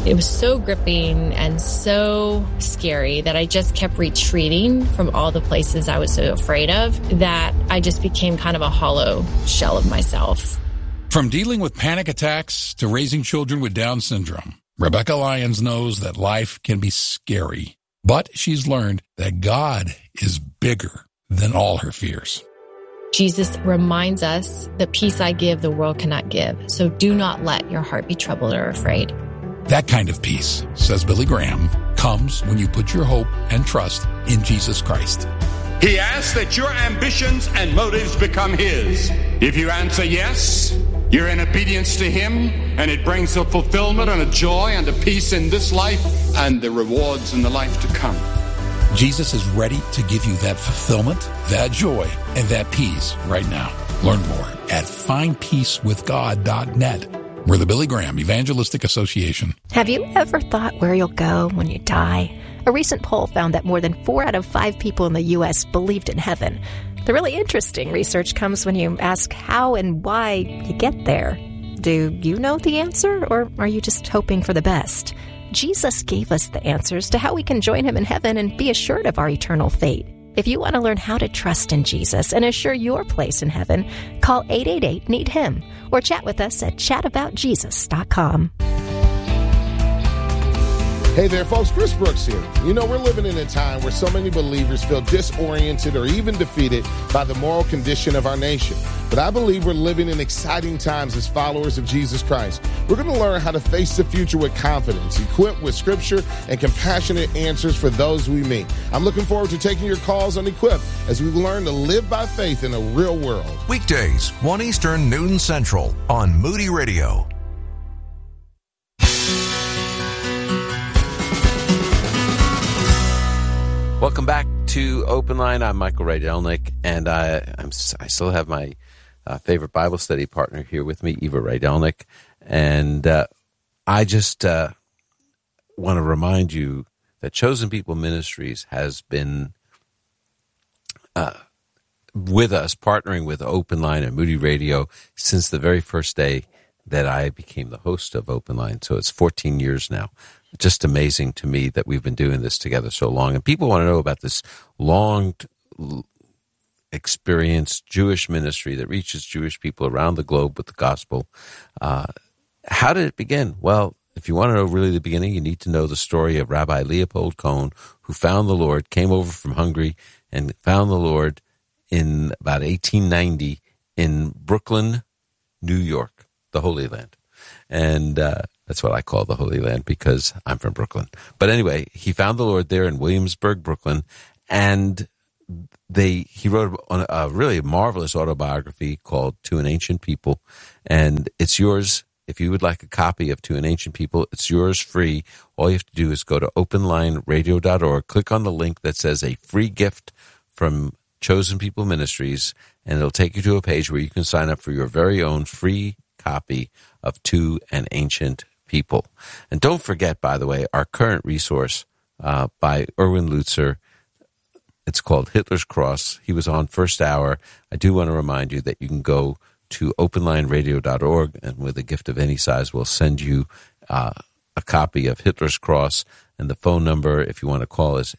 It was so gripping and so scary that I just kept retreating from all the places I was so afraid of that I just became kind of a hollow shell of myself. From dealing with panic attacks to raising children with Down syndrome, Rebecca Lyons knows that life can be scary, but she's learned that God is bigger than all her fears. Jesus reminds us, the peace I give, the world cannot give. So do not let your heart be troubled or afraid. That kind of peace, says Billy Graham, comes when you put your hope and trust in Jesus Christ. He asks that your ambitions and motives become his. If you answer yes, you're in obedience to him, and it brings a fulfillment and a joy and a peace in this life and the rewards in the life to come. Jesus is ready to give you that fulfillment, that joy, and that peace right now. Learn more at findpeacewithgod.net. We're the Billy Graham Evangelistic Association. Have you ever thought where you'll go when you die? A recent poll found that more than 4 out of 5 people in the U.S. believed in heaven. The really interesting research comes when you ask how and why you get there. Do you know the answer, or are you just hoping for the best? Jesus gave us the answers to how we can join him in heaven and be assured of our eternal fate. If you want to learn how to trust in Jesus and assure your place in heaven, call 888-NEED-HIM or chat with us at chataboutjesus.com. Hey there, folks. Chris Brooks here. You know, we're living in a time where so many believers feel disoriented or even defeated by the moral condition of our nation. But I believe we're living in exciting times as followers of Jesus Christ. We're going to learn how to face the future with confidence, equipped with scripture and compassionate answers for those we meet. I'm looking forward to taking your calls on Equip as we learn to live by faith in a real world. Weekdays, 1 Eastern, noon Central on Moody Radio. Welcome back to Open Line. I'm Michael Rydelnik, and I still have my favorite Bible study partner here with me, Eva Rydelnik. And I just want to remind you that Chosen People Ministries has been with us, partnering with Open Line and Moody Radio since the very first day that I became the host of Open Line. So it's 14 years now. Just amazing to me that we've been doing this together so long. And people want to know about this long experienced Jewish ministry that reaches Jewish people around the globe with the gospel. How did it begin? Well, if you want to know really the beginning, you need to know the story of Rabbi Leopold Cohen, who found the Lord, came over from Hungary, and found the Lord in about 1890 in Brooklyn, New York, the Holy Land. And that's what I call the Holy Land because I'm from Brooklyn. But anyway, he found the Lord there in Williamsburg, Brooklyn, and he wrote a really marvelous autobiography called To an Ancient People, and it's yours. If you would like a copy of To an Ancient People, it's yours free. All you have to do is go to openlineradio.org, click on the link that says a free gift from Chosen People Ministries, and it'll take you to a page where you can sign up for your very own free copy of To an Ancient People. And don't forget, by the way, our current resource by Erwin Lutzer. It's called Hitler's Cross. He was on First Hour. I do want to remind you that you can go to openlineradio.org, and with a gift of any size, we'll send you a copy of Hitler's Cross. And the phone number, if you want to call, is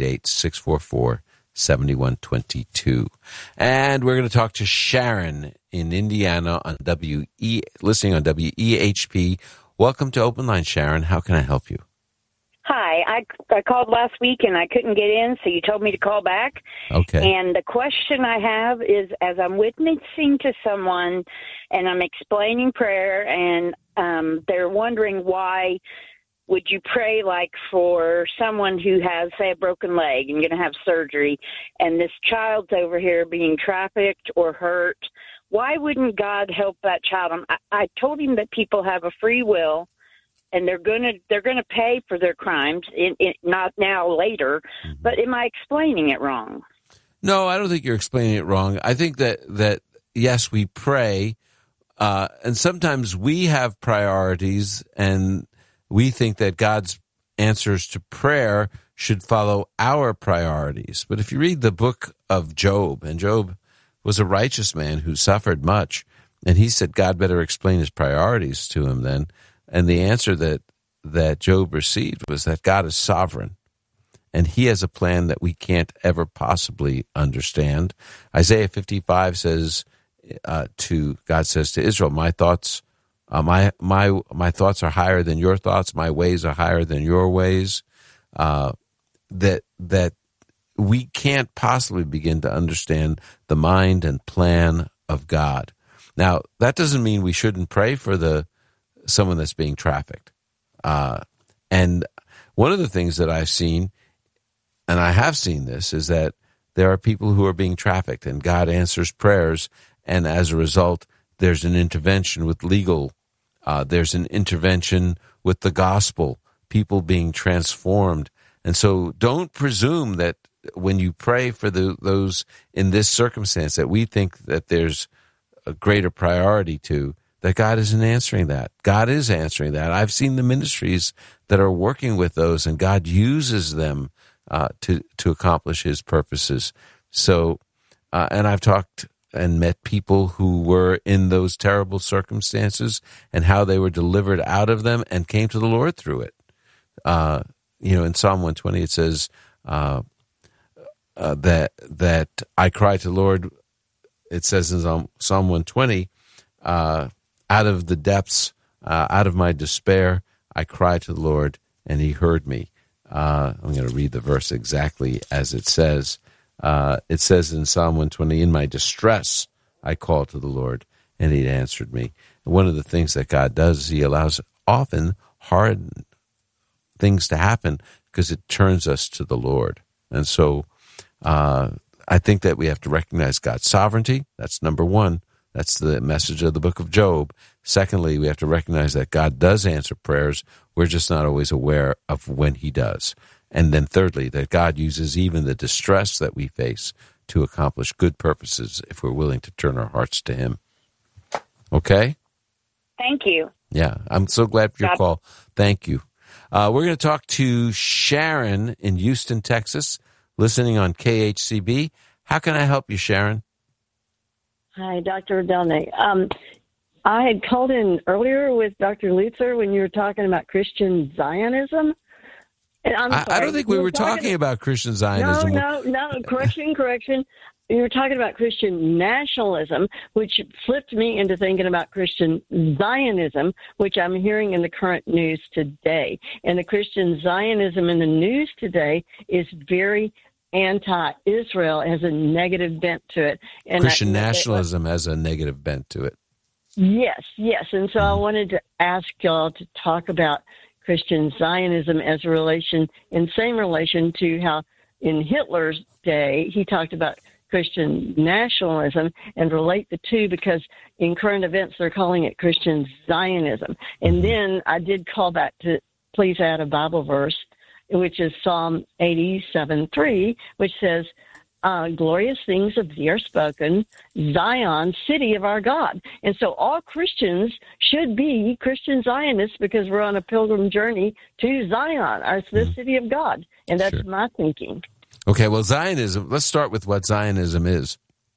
888-644-7122. And we're going to talk to Sharon in Indiana on listening on WEHP. Welcome to Open Line, Sharon. How can I help you? Hi, I called last week and I couldn't get in, so you told me to call back. Okay. And the question I have is, as I'm witnessing to someone and I'm explaining prayer and they're wondering why would you pray like for someone who has, say, a broken leg and going to have surgery, and this child's over here being trafficked or hurt, why wouldn't God help that child? I told him that people have a free will, and they're gonna pay for their crimes, not now, later. Mm-hmm. But am I explaining it wrong? No, I don't think you're explaining it wrong. I think that yes, we pray, and sometimes we have priorities, and we think that God's answers to prayer should follow our priorities. But if you read the book of Job, and Job was a righteous man who suffered much, and he said God better explain his priorities to him then. And the answer that that Job received was that God is sovereign, and he has a plan that we can't ever possibly understand. Isaiah 55 says God says to Israel, my thoughts are higher than your thoughts, my ways are higher than your ways. That we can't possibly begin to understand the mind and plan of God. Now, that doesn't mean we shouldn't pray for someone that's being trafficked. And one of the things that I've seen, and I have seen this, is that there are people who are being trafficked, and God answers prayers, and as a result, there's an intervention with legal. There's an intervention with the gospel, people being transformed. And so don't presume that when you pray for those in this circumstance that we think that there's a greater priority to, that God isn't answering that. God is answering that. I've seen the ministries that are working with those, and God uses them to accomplish his purposes. So, and I've talked and met people who were in those terrible circumstances and how they were delivered out of them and came to the Lord through it. In Psalm 120, it says that I cry to the Lord. It says in Psalm 120, out of the depths, out of my despair, I cry to the Lord, and he heard me. I'm going to read the verse exactly as it says. It says in Psalm 120, in my distress, I called to the Lord, and he answered me. And one of the things that God does is he allows often hard things to happen because it turns us to the Lord. And so I think that we have to recognize God's sovereignty. That's number one. That's the message of the book of Job. Secondly, we have to recognize that God does answer prayers. We're just not always aware of when he does. And then thirdly, that God uses even the distress that we face to accomplish good purposes if we're willing to turn our hearts to him. Okay? Thank you. Yeah, I'm so glad for your call. Thank you. We're going to talk to Sharon in Houston, Texas, listening on KHCB. How can I help you, Sharon? Hi, Dr. Delnay. I had called in earlier with Dr. Luther when you were talking about Christian Zionism. And I don't think we were talking about Christian Zionism. No. Correction. You were talking about Christian nationalism, which flipped me into thinking about Christian Zionism, which I'm hearing in the current news today. And the Christian Zionism in the news today is very anti-Israel, has a negative bent to it. And Christian nationalism has a negative bent to it. Yes. And so I wanted to ask y'all to talk about Christian Zionism as a relation, in same relation to how in Hitler's day he talked about Christian nationalism, and relate the two because in current events they're calling it Christian Zionism. And then I did call back to please add a Bible verse, which is Psalm 87:3, which says, glorious things of thee are spoken, Zion, city of our God. And so all Christians should be Christian Zionists because we're on a pilgrim journey to Zion, the city of God. And that's my thinking. Okay, well, Zionism, let's start with what Zionism is.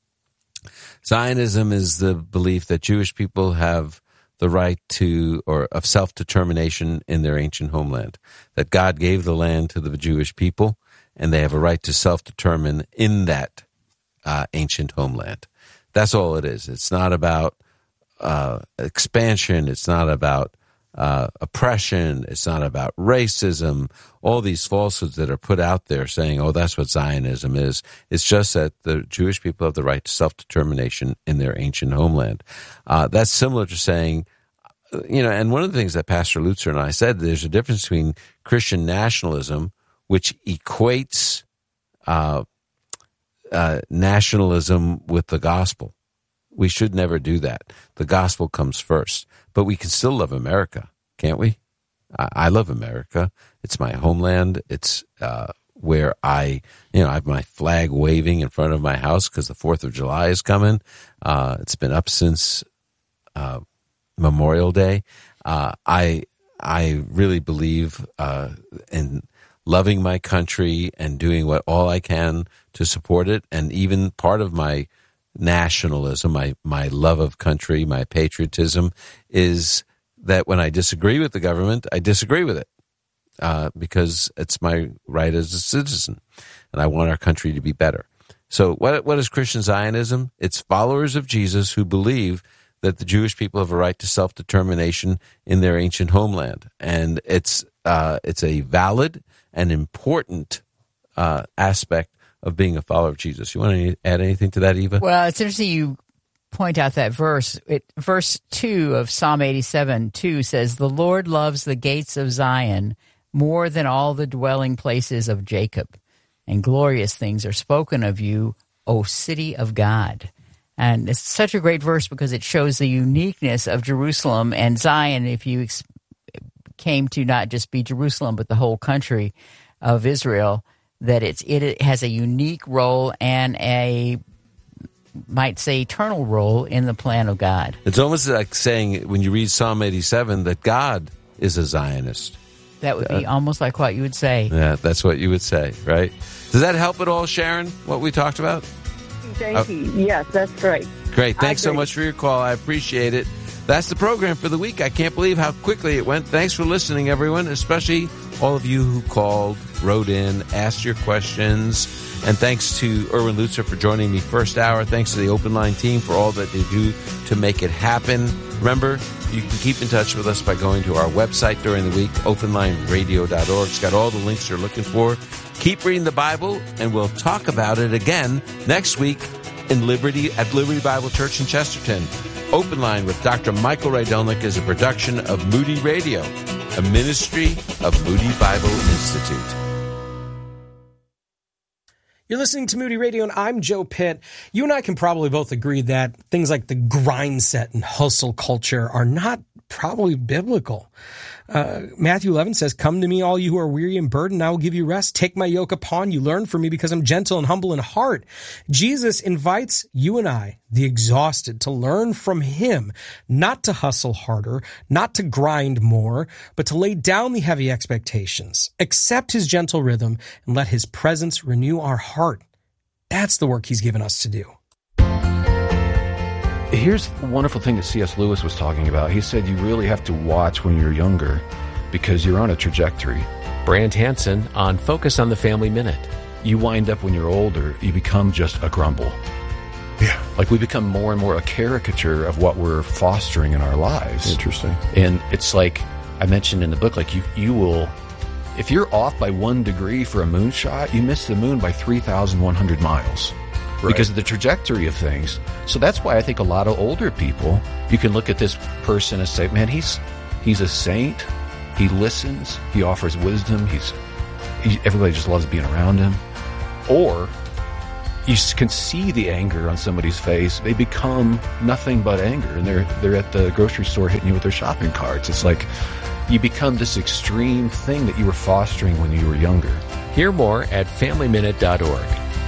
Zionism is the belief that Jewish people have the right of self-determination in their ancient homeland, that God gave the land to the Jewish people, and they have a right to self-determine in that ancient homeland. That's all it is. It's not about expansion. It's not about oppression. It's not about racism. All these falsehoods that are put out there saying, oh, that's what Zionism is. It's just that the Jewish people have the right to self-determination in their ancient homeland. That's similar to saying, and one of the things that Pastor Lutzer and I said, there's a difference between Christian nationalism, which equates nationalism with the gospel. We should never do that. The gospel comes first. But we can still love America, can't we? I love America. It's my homeland. It's where I have my flag waving in front of my house because the 4th of July is coming. It's been up since Memorial Day. I really believe in loving my country and doing all I can to support it. And even part of my nationalism, my love of country, my patriotism is that when I disagree with the government, I disagree with it because it's my right as a citizen, and I want our country to be better. So what is Christian Zionism? It's followers of Jesus who believe that the Jewish people have a right to self-determination in their ancient homeland. And it's a valid and important aspect of being a follower of Jesus. You want to add anything to that, Eva? Well, it's interesting you point out that verse. Verse 2 of Psalm 87:2 says, "The Lord loves the gates of Zion more than all the dwelling places of Jacob, and glorious things are spoken of you, O city of God." And it's such a great verse because it shows the uniqueness of Jerusalem and Zion. If you came to not just be Jerusalem, but the whole country of Israel, that it has a unique role and a, might say, eternal role in the plan of God. It's almost like saying, when you read Psalm 87, that God is a Zionist. That would be almost like what you would say. Yeah, that's what you would say, right? Does that help at all, Sharon, what we talked about? Thank you. Yes, that's great. Great. Thanks so much for your call. I appreciate it. That's the program for the week. I can't believe how quickly it went. Thanks for listening, everyone, especially all of you who called, wrote in, asked your questions. And thanks to Erwin Lutzer for joining me first hour. Thanks to the Open Line team for all that they do to make it happen. Remember, you can keep in touch with us by going to our website during the week, openlineradio.org. It's got all the links you're looking for. Keep reading the Bible, and we'll talk about it again next week at Liberty Bible Church in Chesterton. Open Line with Dr. Michael Rydelnik is a production of Moody Radio, a ministry of Moody Bible Institute. You're listening to Moody Radio, and I'm Joe Pitt. You and I can probably both agree that things like the grind set and hustle culture are not probably biblical. Matthew 11 says, "Come to me, all you who are weary and burdened, I will give you rest. Take my yoke upon you. Learn from me, because I'm gentle and humble in heart." Jesus invites you and I, the exhausted, to learn from him, not to hustle harder, not to grind more, but to lay down the heavy expectations, accept his gentle rhythm, and let his presence renew our heart. That's the work he's given us to do. Here's the wonderful thing that C.S. Lewis was talking about. He said you really have to watch when you're younger because you're on a trajectory. Brand Hansen on Focus on the Family Minute. You wind up when you're older, you become just a grumble. Yeah. Like we become more and more a caricature of what we're fostering in our lives. Interesting. And it's like I mentioned in the book, like you will, if you're off by 1 degree for a moonshot, you miss the moon by 3,100 miles. Right. Because of the trajectory of things. So that's why I think a lot of older people, you can look at this person and say, man, he's a saint. He listens. He offers wisdom. Everybody just loves being around him. Or you can see the anger on somebody's face. They become nothing but anger, and they're at the grocery store hitting you with their shopping carts. It's like you become this extreme thing that you were fostering when you were younger. Hear more at FamilyMinute.org.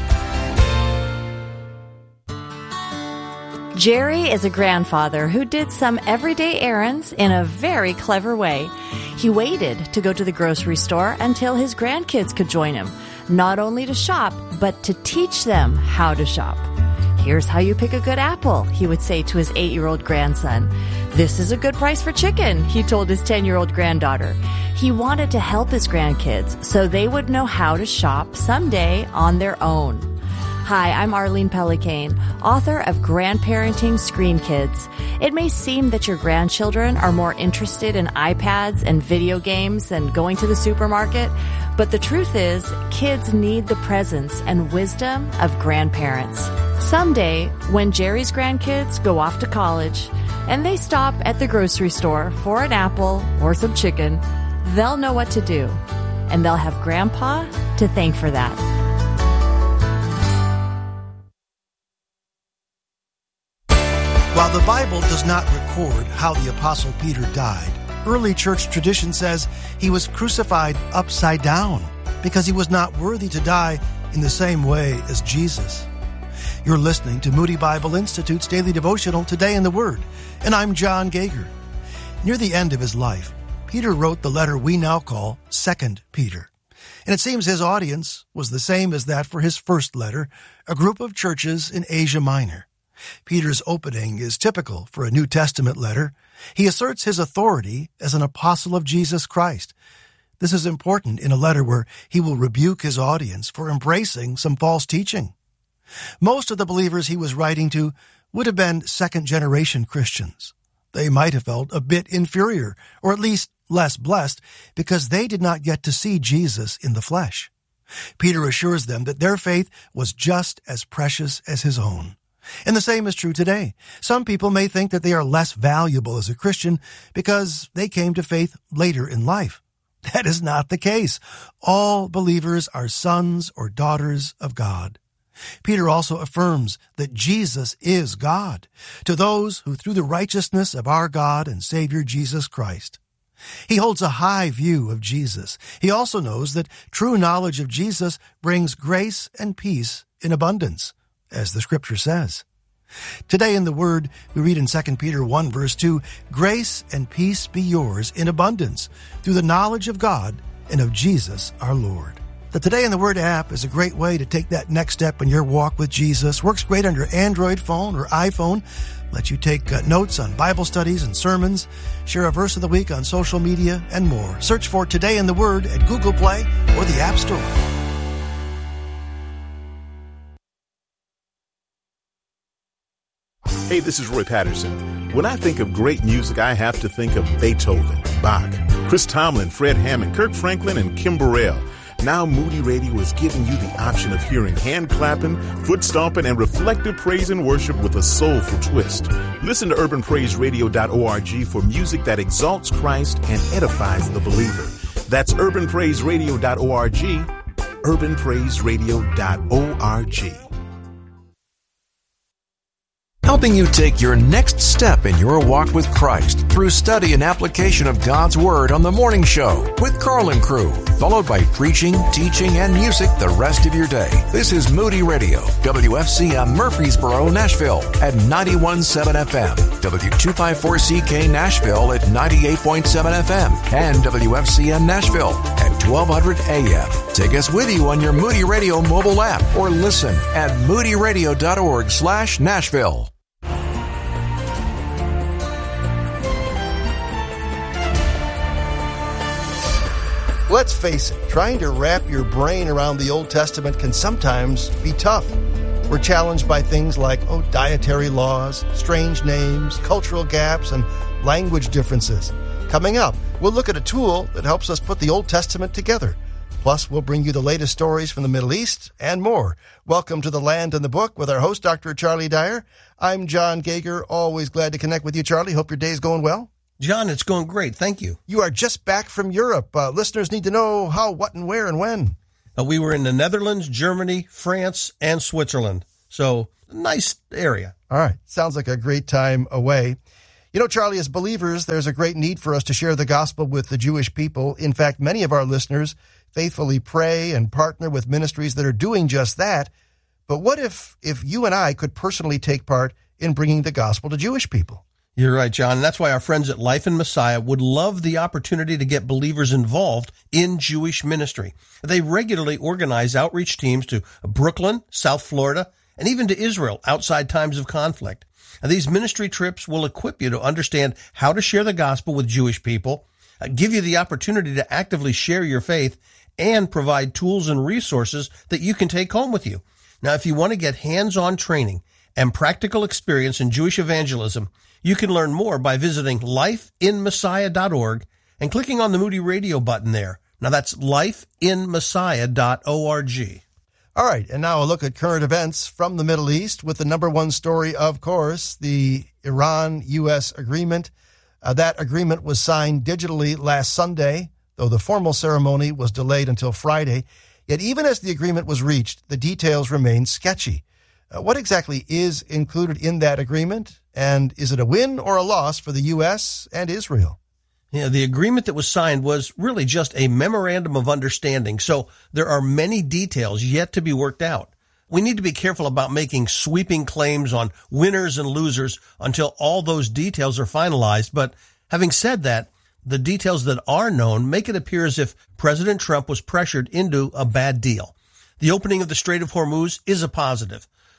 Jerry is a grandfather who did some everyday errands in a very clever way. He waited to go to the grocery store until his grandkids could join him, not only to shop, but to teach them how to shop. "Here's how you pick a good apple," he would say to his 8-year-old grandson. "This is a good price for chicken," he told his 10-year-old granddaughter. He wanted to help his grandkids so they would know how to shop someday on their own. Hi, I'm Arlene Pellicane, author of Grandparenting Screen Kids. It may seem that your grandchildren are more interested in iPads and video games than going to the supermarket, but the truth is, kids need the presence and wisdom of grandparents. Someday, when Jerry's grandkids go off to college and they stop at the grocery store for an apple or some chicken, they'll know what to do, and they'll have Grandpa to thank for that. While the Bible does not record how the Apostle Peter died, early church tradition says he was crucified upside down because he was not worthy to die in the same way as Jesus. You're listening to Moody Bible Institute's daily devotional, Today in the Word, and I'm John Gager. Near the end of his life, Peter wrote the letter we now call 2 Peter. And it seems his audience was the same as that for his first letter, a group of churches in Asia Minor. Peter's opening is typical for a New Testament letter. He asserts his authority as an apostle of Jesus Christ. This is important in a letter where he will rebuke his audience for embracing some false teaching. Most of the believers he was writing to would have been second-generation Christians. They might have felt a bit inferior, or at least less blessed, because they did not get to see Jesus in the flesh. Peter assures them that their faith was just as precious as his own. And the same is true today. Some people may think that they are less valuable as a Christian because they came to faith later in life. That is not the case. All believers are sons or daughters of God. Peter also affirms that Jesus is God to those who, through the righteousness of our God and Savior Jesus Christ. He holds a high view of Jesus. He also knows that true knowledge of Jesus brings grace and peace in abundance, as the Scripture says. Today in the Word, we read in 2 Peter 1 verse 2, "Grace and peace be yours in abundance through the knowledge of God and of Jesus our Lord." The Today in the Word app is a great way to take that next step in your walk with Jesus. Works great on your Android phone or iPhone. Lets you take notes on Bible studies and sermons, share a verse of the week on social media, and more. Search for Today in the Word at Google Play or the App Store. Hey, this is Roy Patterson. When I think of great music, I have to think of Beethoven, Bach, Chris Tomlin, Fred Hammond, Kirk Franklin, and Kim Burrell. Now Moody Radio is giving you the option of hearing hand clapping, foot stomping, and reflective praise and worship with a soulful twist. Listen to urbanpraiseradio.org for music that exalts Christ and edifies the believer. That's urbanpraiseradio.org, urbanpraiseradio.org. Helping you take your next step in your walk with Christ through study and application of God's Word on The Morning Show with Carl and crew, followed by preaching, teaching, and music the rest of your day. This is Moody Radio, WFCM Murfreesboro, Nashville at 91.7 FM, W254CK Nashville at 98.7 FM, and WFCM Nashville at 1200 AM. Take us with you on your Moody Radio mobile app or listen at moodyradio.org/Nashville. Let's face it, trying to wrap your brain around the Old Testament can sometimes be tough. We're challenged by things like dietary laws, strange names, cultural gaps, and language differences. Coming up, we'll look at a tool that helps us put the Old Testament together. Plus, we'll bring you the latest stories from the Middle East and more. Welcome to The Land and the Book with our host, Dr. Charlie Dyer. I'm John Gager, always glad to connect with you, Charlie. Hope your day's going well. John, it's going great. Thank you. You are just back from Europe. Listeners need to know how, what, and where and when. We were in the Netherlands, Germany, France, and Switzerland. So, nice area. All right. Sounds like a great time away. You know, Charlie, as believers, there's a great need for us to share the gospel with the Jewish people. In fact, many of our listeners faithfully pray and partner with ministries that are doing just that. But what if you and I could personally take part in bringing the gospel to Jewish people? You're right, John. And that's why our friends at Life in Messiah would love the opportunity to get believers involved in Jewish ministry. They regularly organize outreach teams to Brooklyn, South Florida, and even to Israel outside times of conflict. And these ministry trips will equip you to understand how to share the gospel with Jewish people, give you the opportunity to actively share your faith, and provide tools and resources that you can take home with you. Now, if you want to get hands-on training and practical experience in Jewish evangelism, you can learn more by visiting lifeinmessiah.org and clicking on the Moody Radio button there. Now that's lifeinmessiah.org. All right, and now a look at current events from the Middle East with the number one story, of course, the Iran-U.S. agreement. That agreement was signed digitally last Sunday, though the formal ceremony was delayed until Friday. Yet even as the agreement was reached, the details remain sketchy. What exactly is included in that agreement? And is it a win or a loss for the U.S. and Israel? Yeah, the agreement that was signed was really just a memorandum of understanding, so there are many details yet to be worked out. We need to be careful about making sweeping claims on winners and losers until all those details are finalized. But having said that, the details that are known make it appear as if President Trump was pressured into a bad deal. The opening of the Strait of Hormuz is a positive.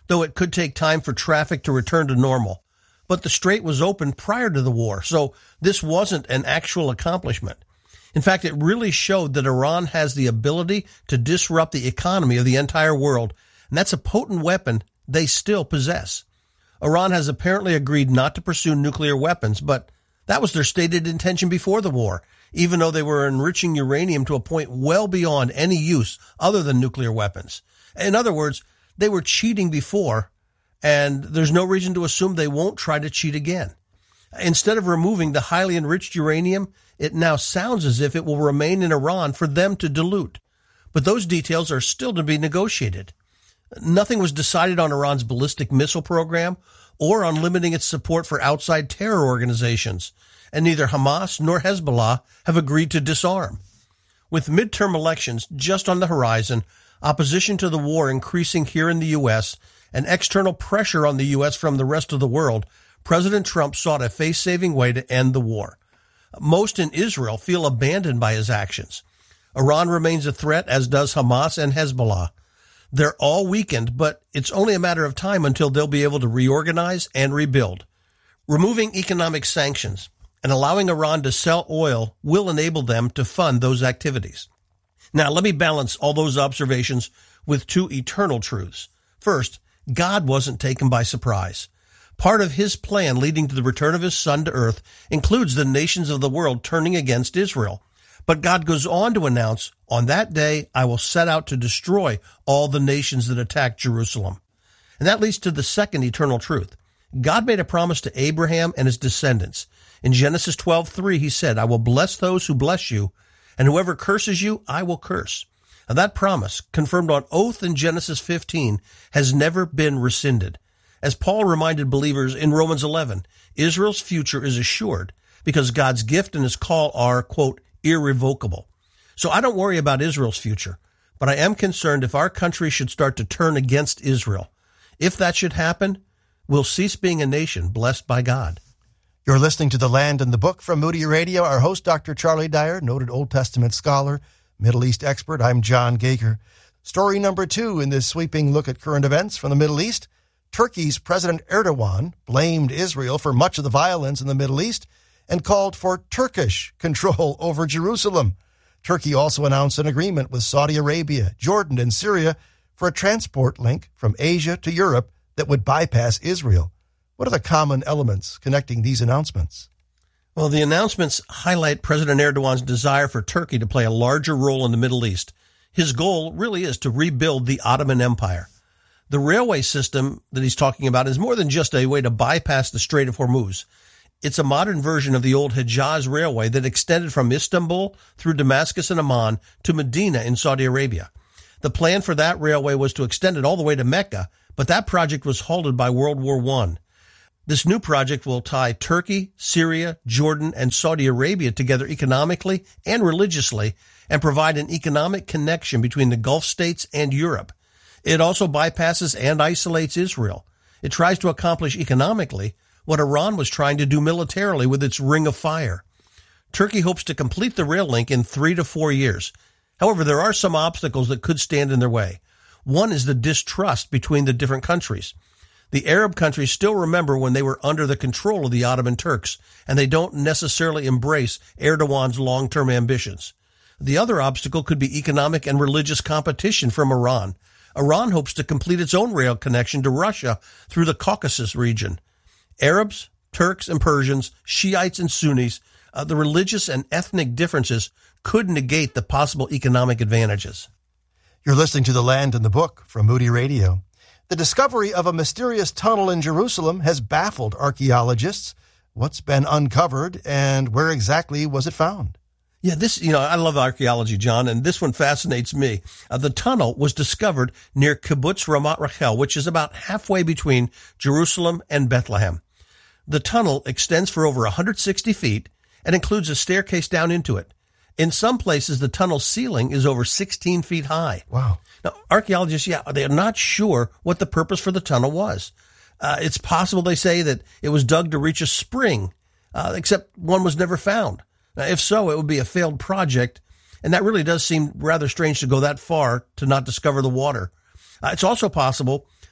though it could take time for traffic to return to normal. But the strait was open prior to the war, so this wasn't an actual accomplishment. In fact, it really showed that Iran has the ability to disrupt the economy of the entire world, and that's a potent weapon they still possess. Iran has apparently agreed not to pursue nuclear weapons, but that was their stated intention before the war, even though they were enriching uranium to a point well beyond any use other than nuclear weapons. In other words, they were cheating before, and there's no reason to assume they won't try to cheat again. Instead of removing the highly enriched uranium, it now sounds as if it will remain in Iran for them to dilute. But those details are still to be negotiated. Nothing was decided on Iran's ballistic missile program or on limiting its support for outside terror organizations, and neither Hamas nor Hezbollah have agreed to disarm. With midterm elections just on the horizon, opposition to the war increasing here in the U.S., and external pressure on the U.S. from the rest of the world, President Trump sought a face-saving way to end the war. Most in Israel feel abandoned by his actions. Iran remains a threat, as does Hamas and Hezbollah. They're all weakened, but it's only a matter of time until they'll be able to reorganize and rebuild. Removing economic sanctions and allowing Iran to sell oil will enable them to fund those activities. Now, let me balance all those observations with two eternal truths. First, God wasn't taken by surprise. Part of his plan leading to the return of his son to earth includes the nations of the world turning against Israel. But God goes on to announce, on that day, I will set out to destroy all the nations that attack Jerusalem. And that leads to the second eternal truth. God made a promise to Abraham and his descendants. In Genesis 12:3, he said, I will bless those who bless you, and whoever curses you, I will curse. Now, that promise, confirmed on oath in Genesis 15, has never been rescinded. As Paul reminded believers in Romans 11, Israel's future is assured because God's gift and his call are, quote, irrevocable. So I don't worry about Israel's future, but I am concerned if our country should start to turn against Israel. If that should happen, we'll cease being a nation blessed by God. You're listening to The Land and the Book from Moody Radio. Our host, Dr. Charlie Dyer, noted Old Testament scholar, Middle East expert. I'm John Gager. Story number 2 in this sweeping look at current events from the Middle East. Turkey's President Erdogan blamed Israel for much of the violence in the Middle East and called for Turkish control over Jerusalem. Turkey also announced an agreement with Saudi Arabia, Jordan, and Syria for a transport link from Asia to Europe that would bypass Israel. What are the common elements connecting these announcements? Well, the announcements highlight President Erdogan's desire for Turkey to play a larger role in the Middle East. His goal really is to rebuild the Ottoman Empire. The railway system that he's talking about is more than just a way to bypass the Strait of Hormuz. It's a modern version of the old Hejaz Railway that extended from Istanbul through Damascus and Amman to Medina in Saudi Arabia. The plan for that railway was to extend it all the way to Mecca, but that project was halted by World War I. This new project will tie Turkey, Syria, Jordan, and Saudi Arabia together economically and religiously and provide an economic connection between the Gulf states and Europe. It also bypasses and isolates Israel. It tries to accomplish economically what Iran was trying to do militarily with its Ring of Fire. Turkey hopes to complete the rail link in 3 to 4 years. However, there are some obstacles that could stand in their way. One is the distrust between the different countries. The Arab countries still remember when they were under the control of the Ottoman Turks, and they don't necessarily embrace Erdogan's long-term ambitions. The other obstacle could be economic and religious competition from Iran. Iran hopes to complete its own rail connection to Russia through the Caucasus region. Arabs, Turks, and Persians, Shiites and Sunnis, the religious and ethnic differences could negate the possible economic advantages. You're listening to The Land and the Book from Moody Radio. The discovery of a mysterious tunnel in Jerusalem has baffled archaeologists. What's been uncovered and where exactly was it found? Yeah, I love archaeology, John, and this one fascinates me. The tunnel was discovered near Kibbutz Ramat Rachel, which is about halfway between Jerusalem and Bethlehem. The tunnel extends for over 160 feet and includes a staircase down into it. In some places, the tunnel ceiling is over 16 feet high. Wow. Now, archaeologists, they are not sure what the purpose for the tunnel was. It's possible, they say, that it was dug to reach a spring, except one was never found. Now, if so, it would be a failed project, and that really does seem rather strange to go that far to not discover the water. It's also possible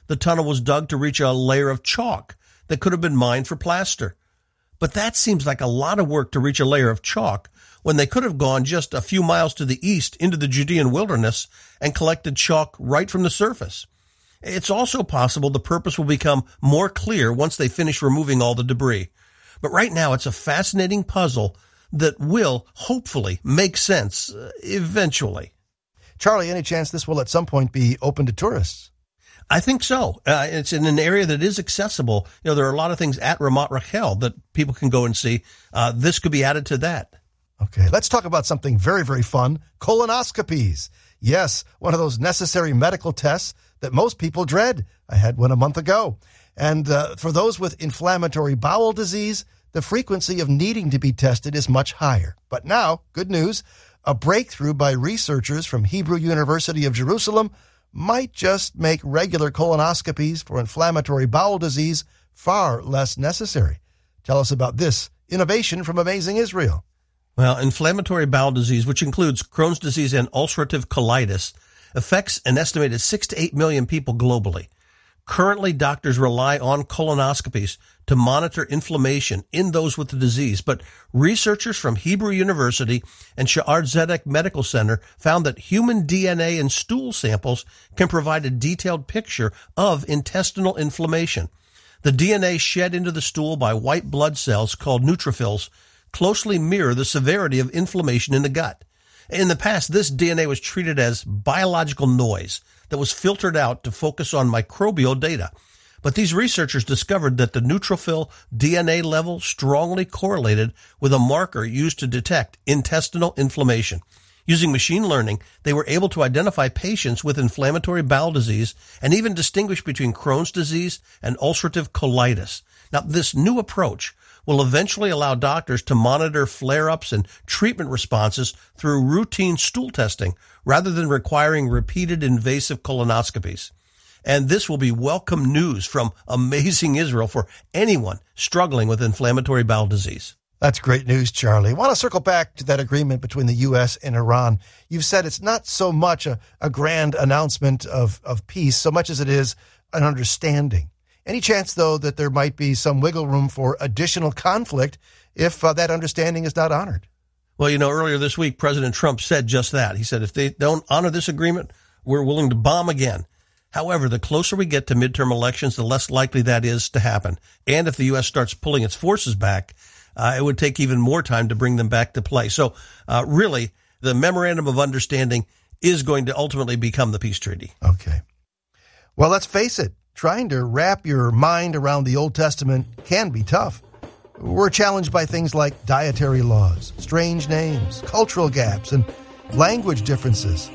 the tunnel was dug to reach a layer of chalk that could have been mined for plaster. But that seems like a lot of work to reach a layer of chalk when they could have gone just a few miles to the east into the Judean wilderness and collected chalk right from the surface. It's also possible the purpose will become more clear once they finish removing all the debris. But right now, it's a fascinating puzzle that will hopefully make sense eventually. Charlie, any chance this will at some point be open to tourists? I think so. It's in an area that is accessible. You know, there are a lot of things at Ramat Rachel that people can go and see. This could be added to that. Okay, let's talk about something very, very fun, colonoscopies. Yes, one of those necessary medical tests that most people dread. I had one a month ago. And for those with inflammatory bowel disease, the frequency of needing to be tested is much higher. But now, good news, a breakthrough by researchers from Hebrew University of Jerusalem might just make regular colonoscopies for inflammatory bowel disease far less necessary. Tell us about this innovation from Amazing Israel. Well, inflammatory bowel disease, which includes Crohn's disease and ulcerative colitis, affects an estimated 6 to 8 million people globally. Currently, doctors rely on colonoscopies to monitor inflammation in those with the disease, but researchers from Hebrew University and Sha'ar Zedek Medical Center found that human DNA and stool samples can provide a detailed picture of intestinal inflammation. The DNA shed into the stool by white blood cells called neutrophils closely mirror the severity of inflammation in the gut. In the past, this DNA was treated as biological noise that was filtered out to focus on microbial data. But these researchers discovered that the neutrophil DNA level strongly correlated with a marker used to detect intestinal inflammation. Using machine learning, they were able to identify patients with inflammatory bowel disease and even distinguish between Crohn's disease and ulcerative colitis. Now, this new approach will eventually allow doctors to monitor flare-ups and treatment responses through routine stool testing rather than requiring repeated invasive colonoscopies. And this will be welcome news from Amazing Israel for anyone struggling with inflammatory bowel disease. That's great news, Charlie. I want to circle back to that agreement between the U.S. and Iran. You've said it's not so much a grand announcement of peace, so much as it is an understanding. Any chance, though, that there might be some wiggle room for additional conflict if that understanding is not honored? Well, you know, earlier this week, President Trump said just that. He said, if they don't honor this agreement, we're willing to bomb again. However, the closer we get to midterm elections, the less likely that is to happen. And if the U.S. starts pulling its forces back, it would take even more time to bring them back to play. So really, the memorandum of understanding is going to ultimately become the peace treaty. Okay. Well, let's face it. Trying to wrap your mind around the Old Testament can be tough. We're challenged by things like dietary laws, strange names, cultural gaps, and language differences.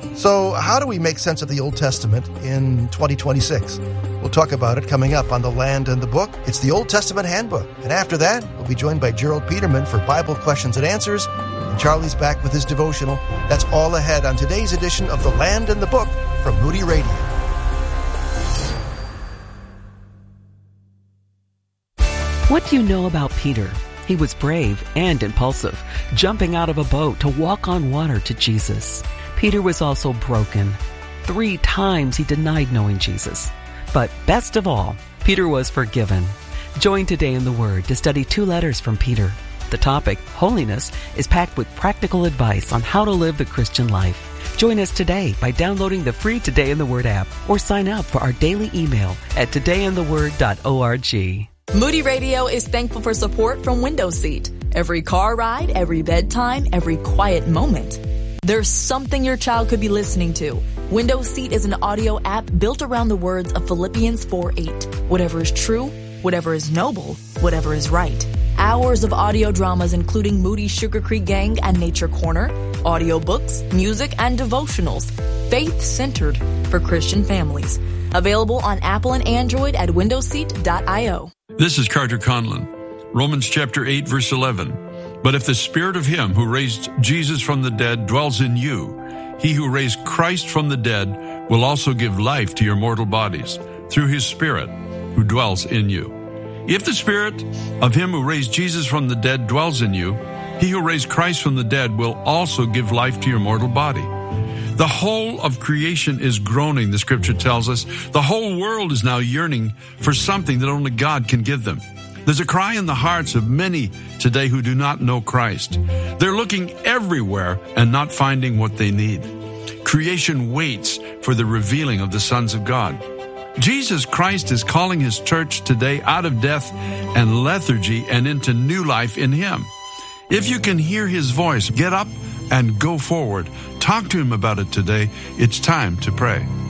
So how do we make sense of the Old Testament in 2026? We'll talk about it coming up on The Land and the Book. It's the Old Testament Handbook. And after that, we'll be joined by Gerald Peterman for Bible Questions and Answers. And Charlie's back with his devotional. That's all ahead on today's edition of The Land and the Book from Moody Radio. What do you know about Peter? He was brave and impulsive, jumping out of a boat to walk on water to Jesus. Peter was also broken. 3 times he denied knowing Jesus. But best of all, Peter was forgiven. Join Today in the Word to study 2 letters from Peter. The topic, holiness, is packed with practical advice on how to live the Christian life. Join us today by downloading the free Today in the Word app or sign up for our daily email at todayintheword.org. Moody Radio is thankful for support from Window Seat. Every car ride, every bedtime, every quiet moment. There's something your child could be listening to. Window Seat is an audio app built around the words of Philippians 4:8. Whatever is true, whatever is noble, whatever is right. Hours of audio dramas including Moody Sugar Creek Gang and Nature Corner, audiobooks, music, and devotionals. Faith-centered for Christian families. Available on Apple and Android at windowseat.io. This is Carter Conlon. Romans chapter 8, verse 11. But if the spirit of him who raised Jesus from the dead dwells in you, he who raised Christ from the dead will also give life to your mortal bodies through his spirit who dwells in you. If the spirit of him who raised Jesus from the dead dwells in you, he who raised Christ from the dead will also give life to your mortal body. The whole of creation is groaning, the scripture tells us. The whole world is now yearning for something that only God can give them. There's a cry in the hearts of many today who do not know Christ. They're looking everywhere and not finding what they need. Creation waits for the revealing of the sons of God. Jesus Christ is calling his church today out of death and lethargy and into new life in him. If you can hear his voice, get up and go forward. Talk to him about it today. It's time to pray.